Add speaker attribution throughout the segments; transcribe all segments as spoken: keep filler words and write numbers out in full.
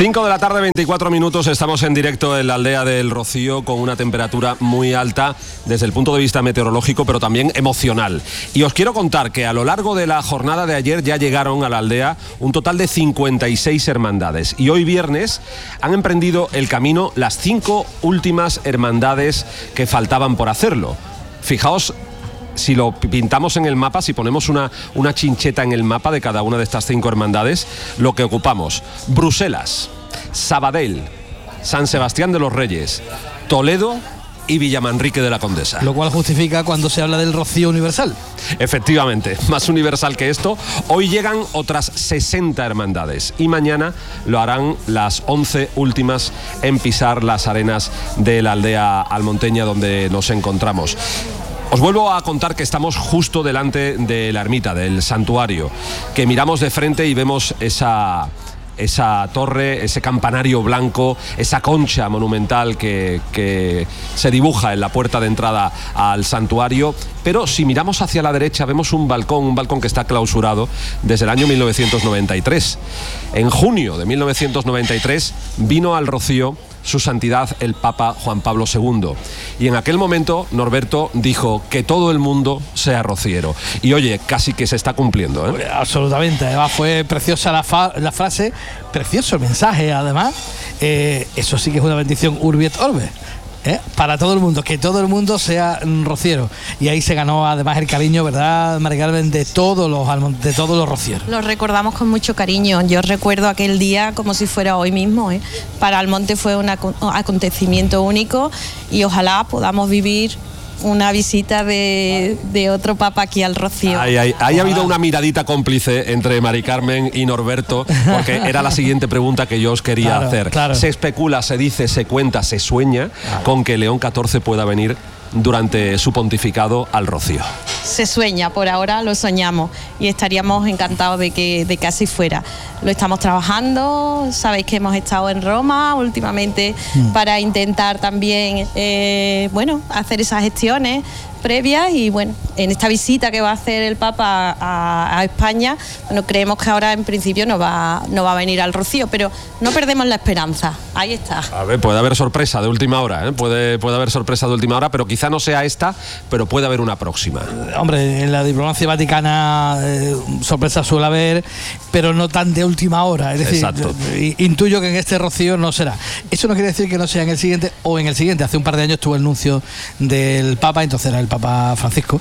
Speaker 1: cinco de la tarde, veinticuatro minutos, estamos en directo en la aldea del Rocío con una temperatura muy alta desde el punto de vista meteorológico, pero también emocional. Y os quiero contar que a lo largo de la jornada de ayer ya llegaron a la aldea un total de cincuenta y seis hermandades. Y hoy viernes han emprendido el camino las cinco últimas hermandades que faltaban por hacerlo. Fijaos, si lo pintamos en el mapa, si ponemos una, una chincheta en el mapa de cada una de estas cinco hermandades, lo que ocupamos: Bruselas, Sabadell, San Sebastián de los Reyes, Toledo y Villamanrique de la Condesa.
Speaker 2: Lo cual justifica cuando se habla del Rocío universal.
Speaker 1: Efectivamente, más universal que esto. Hoy llegan otras sesenta hermandades y mañana lo harán las once últimas en pisar las arenas de la aldea almonteña donde nos encontramos. Os vuelvo a contar que estamos justo delante de la ermita, del santuario, que miramos de frente y vemos esa, esa torre, ese campanario blanco, esa concha monumental que, que se dibuja en la puerta de entrada al santuario. Pero si miramos hacia la derecha vemos un balcón, un balcón que está clausurado desde el año mil novecientos noventa y tres. En junio de mil novecientos noventa y tres vino al Rocío Su Santidad el Papa Juan Pablo segundo. Y en aquel momento Norberto dijo que todo el mundo sea rociero. Y oye, casi que se está cumpliendo, ¿eh?
Speaker 2: Absolutamente, además fue preciosa la, fa la frase, precioso el mensaje, además. Eh, eso sí que es una bendición urbi et orbe. ¿Eh? Para todo el mundo, que todo el mundo sea rociero. Y ahí se ganó además el cariño, ¿verdad, Mari Carmen?, de todos los de todos los rocieros.
Speaker 3: Los recordamos con mucho cariño. Yo recuerdo aquel día como si fuera hoy mismo, ¿eh? Para Almonte fue un acontecimiento único y ojalá podamos vivir una visita de, de otro papa aquí al Rocío.
Speaker 1: Ahí, ahí, ahí ha habido una miradita cómplice entre Mari Carmen y Norberto, porque era la siguiente pregunta que yo os quería
Speaker 2: claro,
Speaker 1: hacer.
Speaker 2: Claro.
Speaker 1: Se especula, se dice, se cuenta, se sueña claro. con que León catorce pueda venir durante su pontificado al Rocío.
Speaker 3: Se sueña, por ahora lo soñamos y estaríamos encantados de que, de que así fuera. Lo estamos trabajando, sabéis que hemos estado en Roma últimamente mm. para intentar también, eh, bueno, hacer esas gestiones previas y bueno, en esta visita que va a hacer el Papa a, a España, bueno, creemos que ahora en principio no va, no va a venir al Rocío, pero no perdemos la esperanza, ahí está.
Speaker 1: A ver, puede haber sorpresa de última hora, ¿eh? puede, puede haber sorpresa de última hora, pero quizá no sea esta, pero puede haber una próxima.
Speaker 2: Hombre, en la diplomacia vaticana eh, sorpresa suele haber, pero no tan de última hora, es decir,
Speaker 1: Exacto.
Speaker 2: intuyo que en este Rocío no será. Eso no quiere decir que no sea en el siguiente o en el siguiente. Hace un par de años tuvo el nuncio del Papa, entonces era el Papa Francisco.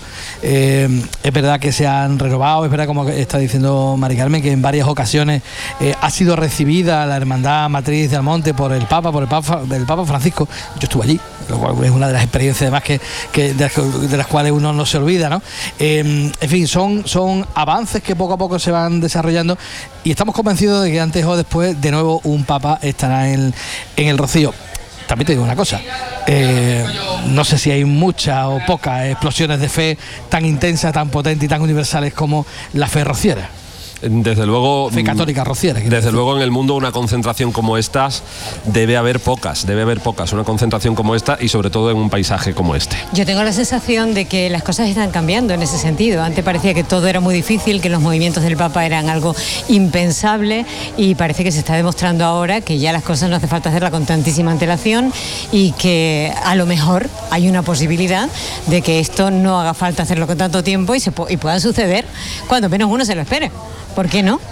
Speaker 2: Eh, es verdad que se han renovado, es verdad, como está diciendo Mari Carmen, que en varias ocasiones eh, ha sido recibida la Hermandad Matriz de Almonte por el Papa, por el Papa, el Papa Francisco. Yo estuve allí, lo cual es una de las experiencias además que, que de, las, de las cuales uno no se olvida, ¿no? Eh, en fin, son, son avances que poco a poco se van desarrollando y estamos convencidos de que antes o después de nuevo un Papa estará en, en el Rocío. También te digo una cosa, eh, no sé si hay muchas o pocas explosiones de fe tan intensas, tan potentes y tan universales como la fe rociera.
Speaker 1: Desde luego,
Speaker 2: fe católica rociera.
Speaker 1: Desde decir. luego en el mundo una concentración como estas debe haber pocas, debe haber pocas, una concentración como esta y sobre todo en un paisaje como este.
Speaker 4: Yo tengo la sensación de que las cosas están cambiando en ese sentido. Antes parecía que todo era muy difícil, que los movimientos del Papa eran algo impensable y parece que se está demostrando ahora que ya las cosas no hace falta hacerlas con tantísima antelación y que a lo mejor hay una posibilidad de que esto no haga falta hacerlo con tanto tiempo y, se y puedan suceder cuando menos uno se lo espere. ¿Por qué no?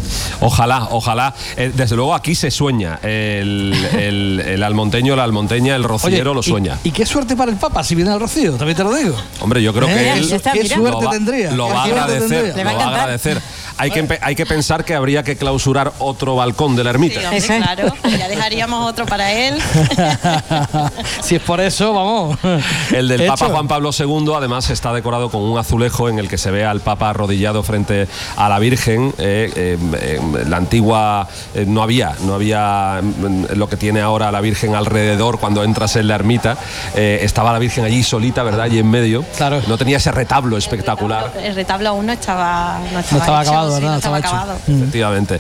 Speaker 1: Ojalá, ojalá. Eh, desde luego aquí se sueña. El, el, el almonteño, la almonteña, el rociero Oye, lo sueña.
Speaker 2: Y, y qué suerte para el Papa si viene al Rocío, también te lo digo.
Speaker 1: Hombre, yo creo
Speaker 2: ¿Eh?
Speaker 1: que él
Speaker 2: está, qué suerte
Speaker 1: lo va,
Speaker 2: tendría.
Speaker 1: Lo va a agradecer.
Speaker 4: Le va a
Speaker 1: lo va a agradecer. Hay que, hay que pensar que habría que clausurar otro balcón de la ermita.
Speaker 3: Sí, hombre, claro, ya dejaríamos otro para él.
Speaker 2: Si es por eso, vamos.
Speaker 1: El del
Speaker 2: Hecho.
Speaker 1: Papa Juan Pablo segundo además está decorado con un azulejo en el que se ve al Papa arrodillado frente a la Virgen. Eh, eh, eh, la antigua eh, no había, no había eh, lo que tiene ahora la Virgen alrededor cuando entras en la ermita. Eh, estaba la Virgen allí solita, ¿verdad? Allí en medio.
Speaker 2: Claro.
Speaker 1: No tenía ese retablo espectacular.
Speaker 3: El retablo aún no estaba, no estaba,
Speaker 2: no estaba
Speaker 3: hecho,
Speaker 2: acabado. acabado,
Speaker 3: sí,
Speaker 2: ¿verdad?
Speaker 3: no estaba
Speaker 2: Estaba hecho.
Speaker 3: acabado.
Speaker 2: Mm.
Speaker 1: Efectivamente.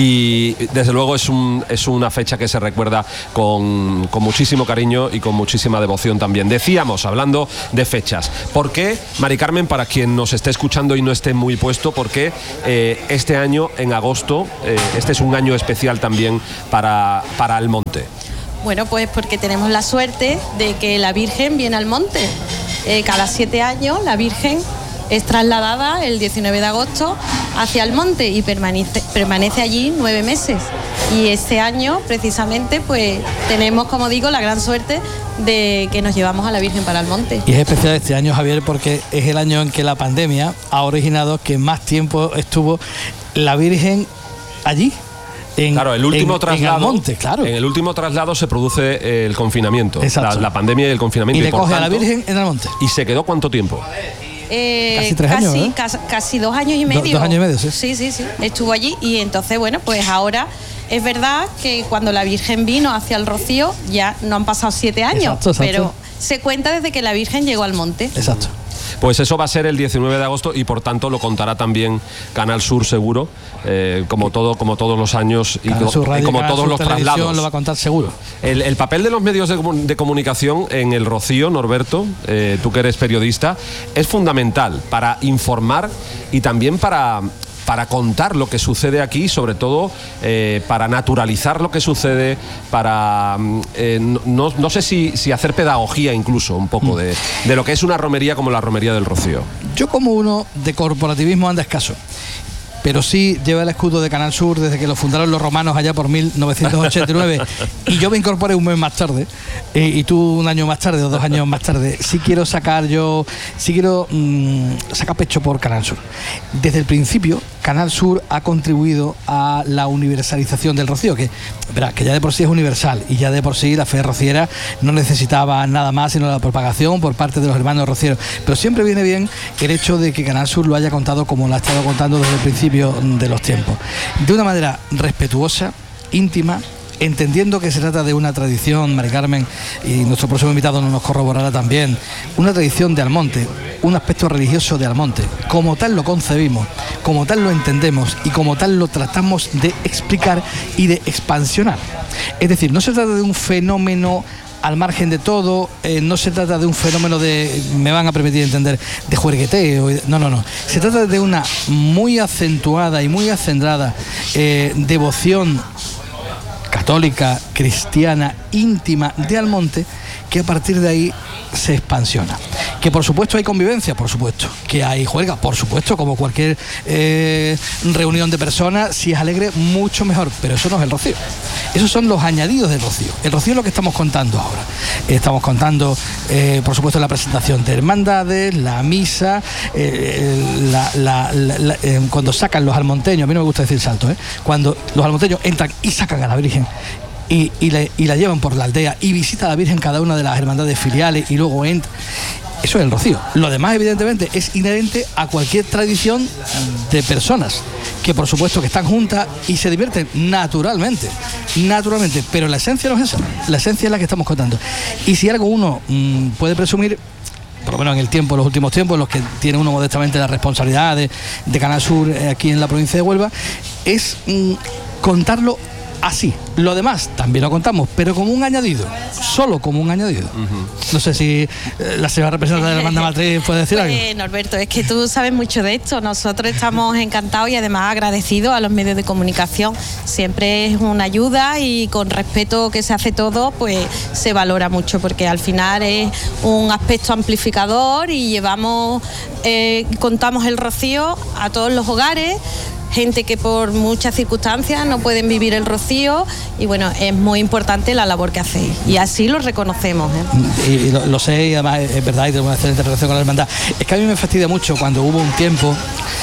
Speaker 1: Y desde luego es, un, es una fecha que se recuerda con, con muchísimo cariño y con muchísima devoción también. Decíamos, hablando de fechas, ¿por qué, Mari Carmen, para quien nos esté escuchando y no esté muy puesto, por qué eh, este año, en agosto, eh, este es un año especial también para, para Almonte?
Speaker 3: Bueno, pues porque tenemos la suerte de que la Virgen viene al monte. Eh, cada siete años la Virgen es trasladada el diecinueve de agosto hacia el monte y permanece, permanece allí nueve meses. Y este año, precisamente, pues tenemos, como digo, la gran suerte de que nos llevamos a la Virgen para el monte.
Speaker 2: Y es especial este año, Javier, porque es el año en que la pandemia ha originado que más tiempo estuvo la Virgen allí. En,
Speaker 1: claro, el último
Speaker 2: en,
Speaker 1: traslado.
Speaker 2: En Almonte, claro.
Speaker 1: En el último traslado se produce eh, el confinamiento. La, la pandemia y el confinamiento.
Speaker 2: Y le
Speaker 1: y por
Speaker 2: coge
Speaker 1: tanto,
Speaker 2: a la Virgen en Almonte.
Speaker 1: ¿Y se quedó cuánto tiempo?
Speaker 3: Eh,
Speaker 2: casi tres años,
Speaker 3: casi,
Speaker 2: ¿eh?
Speaker 3: casi, casi dos años y medio.
Speaker 2: Do, dos años y medio, sí.
Speaker 3: Sí, sí, sí. Estuvo allí y entonces, bueno, pues ahora es verdad que cuando la Virgen vino hacia el Rocío ya no han pasado siete años,
Speaker 2: exacto, exacto.
Speaker 3: pero se cuenta desde que la Virgen llegó al monte.
Speaker 2: Exacto.
Speaker 1: Pues eso va a ser el diecinueve de agosto y por tanto lo contará también Canal Sur seguro, eh, como todo, como todos los años y,
Speaker 2: Canal Sur Radio,
Speaker 1: y como
Speaker 2: Canal
Speaker 1: todos
Speaker 2: Sur
Speaker 1: los
Speaker 2: Televisión
Speaker 1: traslados.
Speaker 2: Lo va a contar seguro.
Speaker 1: El, el papel de los medios de, de comunicación en el Rocío, Norberto, eh, tú que eres periodista, es fundamental para informar y también para para contar lo que sucede aquí, sobre todo eh, para naturalizar lo que sucede, para eh, no, no sé si, si hacer pedagogía incluso un poco de, de lo que es una romería como la romería del Rocío.
Speaker 2: Yo como uno de corporativismo anda escaso, pero sí lleva el escudo de Canal Sur desde que lo fundaron los romanos allá por mil novecientos ochenta y nueve y yo me incorporé un mes más tarde eh, y tú un año más tarde o dos años más tarde. Sí quiero sacar yo, sí quiero mmm, sacar pecho por Canal Sur. Desde el principio Canal Sur ha contribuido a la universalización del Rocío, que, verá, que ya de por sí es universal y ya de por sí la fe rociera no necesitaba nada más sino la propagación por parte de los hermanos rocieros, pero siempre viene bien el hecho de que Canal Sur lo haya contado como lo ha estado contando desde el principio de los tiempos, de una manera respetuosa, íntima, entendiendo que se trata de una tradición, Mari Carmen, y nuestro próximo invitado nos corroborará también, una tradición de Almonte, un aspecto religioso de Almonte. Como tal lo concebimos, como tal lo entendemos y como tal lo tratamos de explicar y de expansionar. Es decir, no se trata de un fenómeno al margen de todo, eh, no se trata de un fenómeno de, me van a permitir entender, de juergueteo, no, no, no. Se trata de una muy acentuada y muy acendrada eh, devoción católica, cristiana, íntima de Almonte, que a partir de ahí se expansiona. Que por supuesto hay convivencia, por supuesto. Que hay juerga, por supuesto, como cualquier eh, reunión de personas, si es alegre, mucho mejor. Pero eso no es el Rocío. Esos son los añadidos del Rocío. El Rocío es lo que estamos contando ahora. Estamos contando, eh, por supuesto, la presentación de hermandades, la misa, eh, la, la, la, la, eh, cuando sacan los almonteños, a mí no me gusta decir salto, ¿eh? Cuando los almonteños entran y sacan a la Virgen y, y, la, y la llevan por la aldea y visita a la Virgen cada una de las hermandades filiales y luego entra. Eso es el Rocío. Lo demás, evidentemente, es inherente a cualquier tradición de personas que, por supuesto, que están juntas y se divierten naturalmente, naturalmente. Pero la esencia no es esa. La esencia es la que estamos contando. Y si algo uno mmm, puede presumir, por lo menos en el tiempo, en los últimos tiempos, en los que tiene uno modestamente la responsabilidad de, de Canal Sur eh, aquí en la provincia de Huelva, es mmm, contarlo así. Lo demás también lo contamos, pero como un añadido, solo como un añadido. Uh-huh. No sé si eh, la señora representante de la banda matriz puede decir
Speaker 3: pues,
Speaker 2: algo.
Speaker 3: Norberto, es que tú sabes mucho de esto. Nosotros estamos encantados y además agradecidos a los medios de comunicación. Siempre es una ayuda y con respeto que se hace todo, pues se valora mucho, porque al final es un aspecto amplificador y llevamos, eh, contamos el Rocío a todos los hogares. Gente que por muchas circunstancias no pueden vivir el Rocío y bueno, es muy importante la labor que hacéis y así lo reconocemos, ¿eh?
Speaker 2: Y lo, lo sé y además es verdad y tengo una excelente relación con la hermandad. Es que a mí me fastidia mucho cuando hubo un tiempo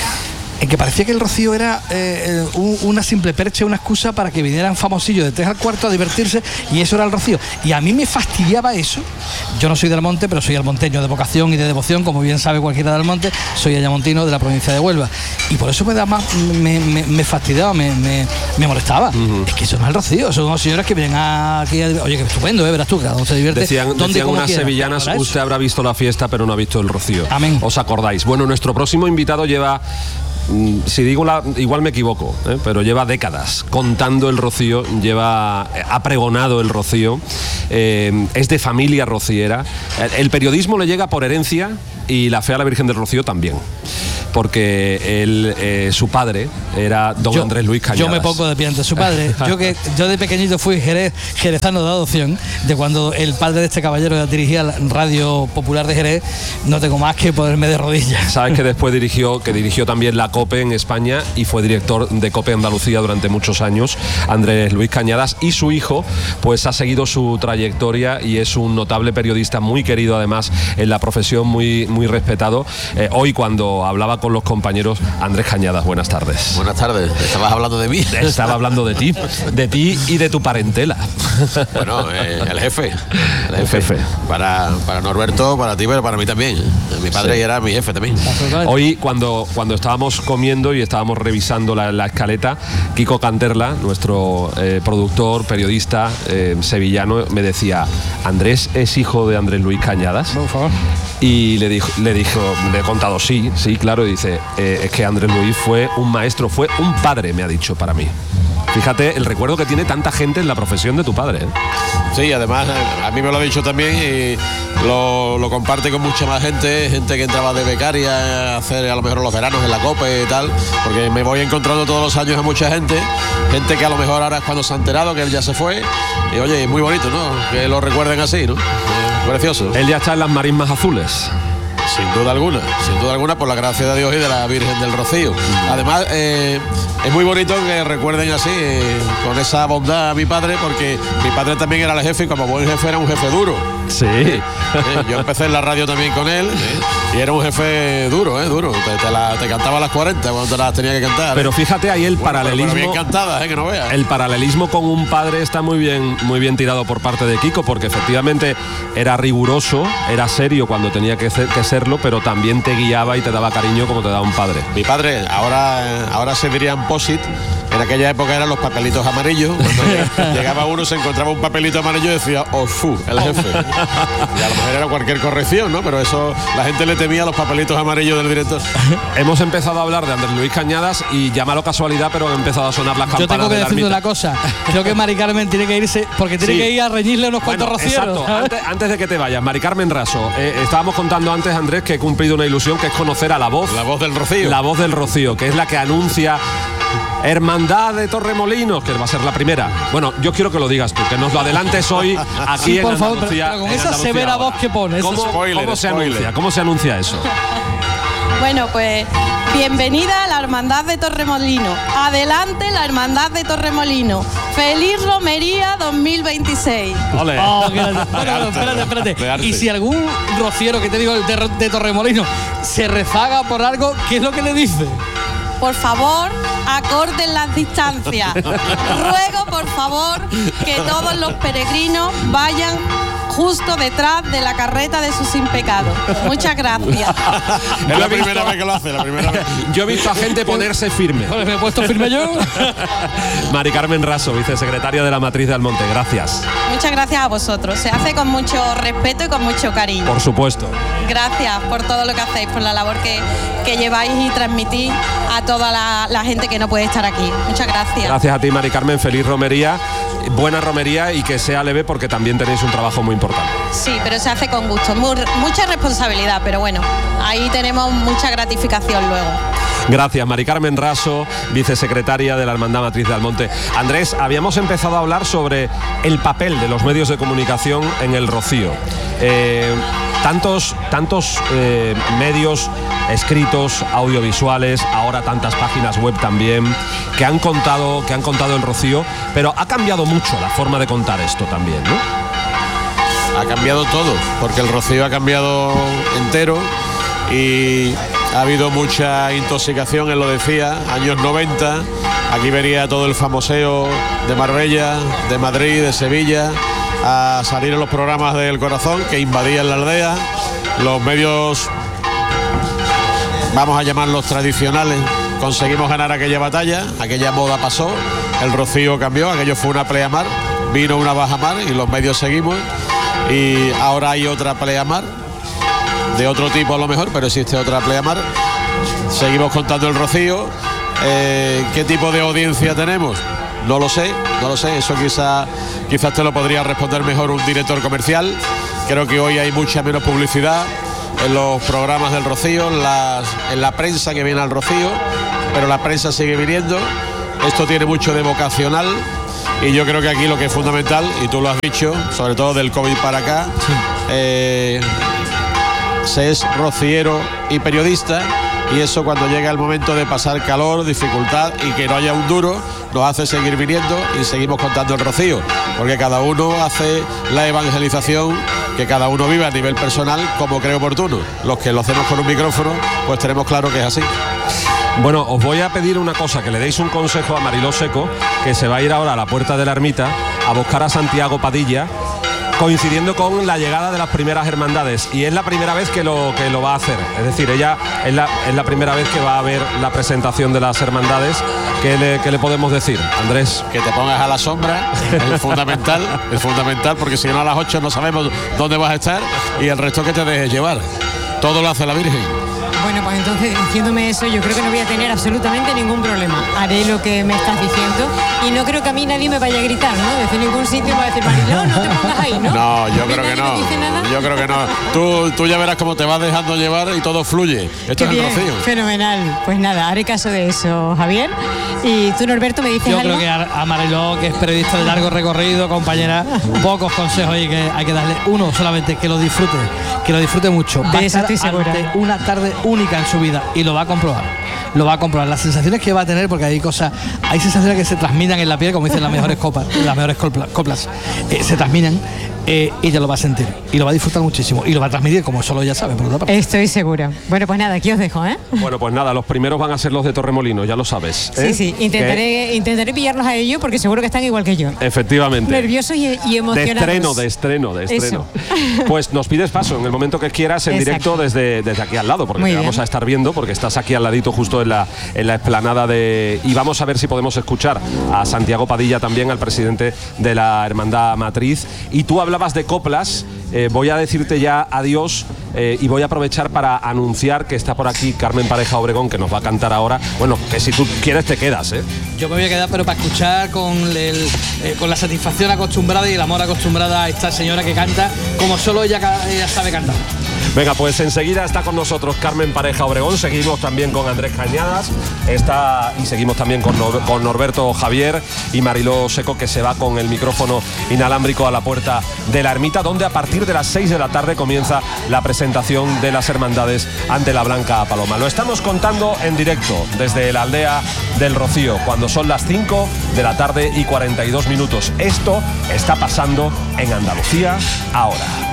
Speaker 2: en que parecía que el Rocío era eh, un, una simple percha, una excusa para que vinieran famosillos de tres al cuarto a divertirse y eso era el Rocío. Y a mí me fastidiaba eso. Yo no soy del Monte, pero soy almonteño de vocación y de devoción, como bien sabe cualquiera del Monte. Soy ayamontino de la provincia de Huelva. Y por eso me da más, me, me, me fastidiaba, me, me, me molestaba. Uh-huh. Es que eso no es el Rocío, son unos señores que vienen aquí a, oye, que estupendo, ¿eh? Verás tú, cada uno se divierte.
Speaker 1: Decían, decían unas quiera. sevillanas, usted habrá visto la fiesta, pero no ha visto el Rocío.
Speaker 2: Amén.
Speaker 1: ¿Os acordáis? Bueno, nuestro próximo invitado lleva si digo la, igual me equivoco, ¿eh? pero lleva décadas contando el rocío, lleva, ha pregonado el rocío, eh, es de familia rociera. El periodismo le llega por herencia y la fe a la Virgen del Rocío también, porque él, eh, su padre era don
Speaker 2: yo,
Speaker 1: Andrés Luis Cañadas.
Speaker 2: Yo me pongo de pie ante su padre. Yo que yo de pequeñito fui jerez, jerezano de adopción, de cuando el padre de este caballero dirigía la Radio Popular de Jerez, no tengo más que ponerme de rodillas.
Speaker 1: Sabes que después dirigió, que dirigió también la COPE en España y fue director de COPE Andalucía durante muchos años, Andrés Luis Cañadas, y su hijo pues ha seguido su trayectoria y es un notable periodista muy querido además en la profesión, muy, muy respetado. Eh, hoy cuando hablaba con los compañeros, Andrés Cañadas, buenas tardes.
Speaker 5: Buenas tardes, ¿estabas hablando de mí?
Speaker 1: Estaba hablando de ti, de ti y de tu parentela.
Speaker 5: Bueno, eh, el jefe, el jefe.
Speaker 1: El jefe.
Speaker 5: Para, para Norberto, para ti, pero para mí también. Mi padre sí. Era mi jefe también.
Speaker 1: Hoy cuando, cuando estábamos comiendo y estábamos revisando la, la escaleta, Kiko Canterla, nuestro eh, productor, periodista eh, sevillano, me decía, ¿Andrés es hijo de Andrés Luis Cañadas?
Speaker 2: Por favor.
Speaker 1: Y le dijo, le dijo, le he contado sí, sí, claro, y dice, eh, es que Andrés Luis fue un maestro, fue un padre, me ha dicho, para mí. Fíjate el recuerdo que tiene tanta gente en la profesión de tu padre, ¿eh?
Speaker 5: Sí, además a mí me lo ha dicho también y lo, lo comparte con mucha más gente, gente que entraba de becaria a hacer a lo mejor los veranos en la COPE y tal, porque me voy encontrando todos los años a mucha gente, gente que a lo mejor ahora es cuando se ha enterado que él ya se fue, y oye, es muy bonito, ¿no? Que lo recuerden así, ¿no? Es precioso.
Speaker 1: Él ya está en las marismas azules.
Speaker 5: Sin duda alguna, sin duda alguna, por la gracia de Dios y de la Virgen del Rocío. Además, eh, es muy bonito que recuerden así, eh, con esa bondad a mi padre, porque mi padre también era el jefe y como buen jefe era un jefe duro.
Speaker 1: Sí.
Speaker 5: Eh, yo empecé en la radio también con él eh, y era un jefe duro, eh, duro. Te, te, la, te cantaba las cuarenta cuando te las tenía que cantar.
Speaker 1: Pero fíjate ahí el
Speaker 5: bueno,
Speaker 1: paralelismo.
Speaker 5: Pero bien cantadas, eh, que no veas.
Speaker 1: El paralelismo con un padre está muy bien, muy bien tirado por parte de Kiko, porque efectivamente era riguroso, era serio cuando tenía que, ser, que serlo, pero también te guiaba y te daba cariño como te da un padre.
Speaker 5: Mi padre, ahora, ahora se dirían posit. En aquella época eran los papelitos amarillos. Cuando llegaba uno, se encontraba un papelito amarillo y decía, oh, fu, el jefe. Y a lo mejor era cualquier corrección, ¿no? Pero eso, la gente le temía los papelitos amarillos del director.
Speaker 1: Hemos empezado a hablar de Andrés Luis Cañadas y llámalo casualidad, pero han empezado a sonar las campanas.
Speaker 2: Yo tengo que
Speaker 1: de
Speaker 2: decirte una cosa. Creo que Mari Carmen tiene que irse, porque tiene sí. que ir a reñirle unos cuantos
Speaker 1: bueno,
Speaker 2: rocieros.
Speaker 1: Exacto. Antes, antes de que te vayas, Mari Carmen Raso, eh, estábamos contando antes, Andrés, que he cumplido una ilusión, que es conocer a la voz.
Speaker 5: La voz del Rocío.
Speaker 1: La voz del Rocío, que es la que anuncia Hermandad de Torremolinos, que va a ser la primera. Bueno, yo quiero que lo digas tú, que nos lo adelantes hoy aquí sí, en por favor, Andalucía.
Speaker 2: Pero, pero con esa severa voz que pones.
Speaker 1: ¿Cómo,
Speaker 5: spoiler,
Speaker 1: ¿cómo se
Speaker 5: spoiler.
Speaker 1: anuncia? ¿Cómo se anuncia eso?
Speaker 3: Bueno, pues bienvenida a la Hermandad de Torremolinos. Adelante la Hermandad de Torremolinos. Feliz Romería dos mil veintiséis.
Speaker 1: Ole.
Speaker 2: Oh, bueno, bueno, espérate, espérate. Y si algún rociero que te digo de, de Torremolinos se rezaga por algo, ¿qué es lo que le dice?
Speaker 3: Por favor, acorten las distancias. Ruego, por favor, que todos los peregrinos vayan justo detrás de la carreta de su sin pecado. Muchas gracias.
Speaker 5: Es la primera vez que lo hace, la primera vez.
Speaker 1: Yo he visto a gente ponerse firme.
Speaker 2: Bueno, ¿me he puesto firme yo?
Speaker 1: Mari Carmen Raso, vicesecretaria de la Matriz de Almonte, gracias.
Speaker 3: Muchas gracias a vosotros. Se hace con mucho respeto y con mucho cariño.
Speaker 1: Por supuesto.
Speaker 3: Gracias por todo lo que hacéis, por la labor que, que lleváis y transmitís a toda la, la gente que no puede estar aquí. Muchas gracias.
Speaker 1: Gracias a ti, Mari Carmen. Feliz romería, buena romería y que sea leve porque también tenéis un trabajo muy importante.
Speaker 3: Sí, pero se hace con gusto. Muy, mucha responsabilidad, pero bueno, ahí tenemos mucha gratificación luego.
Speaker 1: Gracias, Mari Carmen Raso, vicesecretaria de la Hermandad Matriz de Almonte. Andrés, habíamos empezado a hablar sobre el papel de los medios de comunicación en el Rocío. Eh, tantos tantos eh, medios escritos, audiovisuales, ahora tantas páginas web también, que han contado, que han contado el Rocío, pero ha cambiado mucho la forma de contar esto también, ¿no?
Speaker 5: Ha cambiado todo, porque el Rocío ha cambiado entero y ha habido mucha intoxicación, él lo decía, años noventa, aquí venía todo el famoseo de Marbella, de Madrid, de Sevilla, a salir en los programas del corazón que invadían la aldea, los medios, vamos a llamarlos tradicionales, conseguimos ganar aquella batalla, aquella moda pasó, el Rocío cambió, aquello fue una pleamar, vino una bajamar y los medios seguimos. Y ahora hay otra pleamar, de otro tipo a lo mejor, pero existe otra pleamar, seguimos contando el rocío. Eh, ¿Qué tipo de audiencia tenemos? No lo sé, no lo sé. Eso quizá, quizás te lo podría responder mejor un director comercial. Creo que hoy hay mucha menos publicidad en los programas del Rocío, en, las, en la prensa que viene al Rocío, pero la prensa sigue viniendo. Esto tiene mucho de vocacional y yo creo que aquí lo que es fundamental, y tú lo has dicho, sobre todo del COVID para acá, sí. eh, se es rociero y periodista, y eso cuando llega el momento de pasar calor, dificultad y que no haya un duro, nos hace seguir viniendo y seguimos contando el Rocío, porque cada uno hace la evangelización que cada uno vive a nivel personal como cree oportuno. Los que lo hacemos con un micrófono, pues tenemos claro que es así.
Speaker 1: Bueno, os voy a pedir una cosa, que le deis un consejo a Mariló Seco, que se va a ir ahora a la puerta de la ermita a buscar a Santiago Padilla, coincidiendo con la llegada de las primeras hermandades, y es la primera vez que lo, que lo va a hacer, es decir, ella es la, es la primera vez que va a ver la presentación de las hermandades. ¿Qué le, qué le podemos decir, Andrés?
Speaker 5: Que te pongas a la sombra, es fundamental, es fundamental, porque si no a las ocho no sabemos dónde vas a estar, y el resto que te dejes llevar, todo lo hace la Virgen.
Speaker 4: Bueno, pues entonces, diciéndome eso, yo creo que no voy a tener absolutamente ningún problema. Haré lo que me estás diciendo y no creo que a mí nadie me vaya a gritar, ¿no? Desde ningún sitio me va a decir, Mariló, no te pongas ahí, ¿no?
Speaker 5: No, yo creo que no. Yo creo que no. Tú, tú ya verás cómo te vas dejando llevar y todo fluye. Esto es el Rocío.
Speaker 4: Fenomenal. Pues nada, haré caso de eso, Javier. Y tú, Norberto, me dices
Speaker 2: yo
Speaker 4: algo.
Speaker 2: Yo creo que a Mariló, que es periodista de largo recorrido, compañera, pocos consejos y que hay que darle. Uno solamente, que lo disfrute, que lo disfrute mucho. Va
Speaker 4: de eso estoy segura.
Speaker 2: Ante una tarde única en su vida y lo va a comprobar. Lo va a comprobar. Las sensaciones que va a tener, porque hay cosas, hay sensaciones que se transmitan en la piel, como dicen las mejores copas, las mejores coplas, eh, se transmitan. Eh, ella lo va a sentir y lo va a disfrutar muchísimo y lo va a transmitir como solo ella sabe, por otra parte.
Speaker 4: Estoy segura. Bueno, pues nada, aquí os dejo, ¿eh?
Speaker 1: Bueno, pues nada, los primeros van a ser los de Torremolinos, ya lo sabes, ¿eh?
Speaker 4: Sí, sí, intentaré, intentaré pillarlos a ellos porque seguro que están igual que yo.
Speaker 1: Efectivamente.
Speaker 4: Nerviosos y, y emocionados.
Speaker 1: De estreno, de estreno, de estreno. Eso. Pues nos pides paso en el momento que quieras en Exacto. directo desde, desde aquí al lado, porque Muy te vamos bien. a estar viendo, porque estás aquí al ladito justo en la, en la explanada de... Y vamos a ver si podemos escuchar a Santiago Padilla también, al presidente de la Hermandad Matriz. Y tú hablabas de coplas. Eh, voy a decirte ya adiós eh, y voy a aprovechar para anunciar que está por aquí Carmen Pareja Obregón, que nos va a cantar ahora. Bueno, que si tú quieres te quedas, ¿eh?
Speaker 2: Yo me voy a quedar, pero para escuchar con, el, eh, con la satisfacción acostumbrada y el amor acostumbrada a esta señora que canta como solo ella, ella sabe cantar.
Speaker 1: Venga, pues enseguida está con nosotros Carmen Pareja Obregón, seguimos también con Andrés Cañadas, está, y seguimos también con, Nor, con Norberto Javier y Mariló Seco, que se va con el micrófono inalámbrico a la puerta de la ermita, donde a partir de las seis de la tarde comienza la presentación de las hermandades ante la Blanca Paloma. Lo estamos contando en directo desde la aldea del Rocío, cuando son las cinco de la tarde y cuarenta y dos minutos. Esto está pasando en Andalucía ahora.